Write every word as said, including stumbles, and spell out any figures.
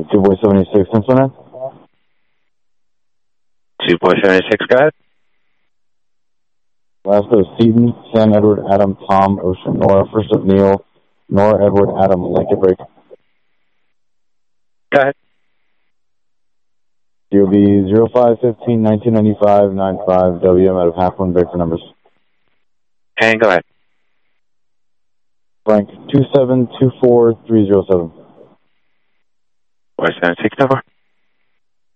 two boy seventy-six, Cincinnati. two boy seventy-six, go ahead. Last of Seaton, Sam, Edward, Adam, Tom, Ocean, Nora, first of Neil, Nora, Edward, Adam, Lincoln Break. Go ahead. D O B zero five fifteen nineteen ninety-five ninety-five W M out of half one break for numbers. And go ahead. Frank two seven two four three zero seven. boy seventy-six, number.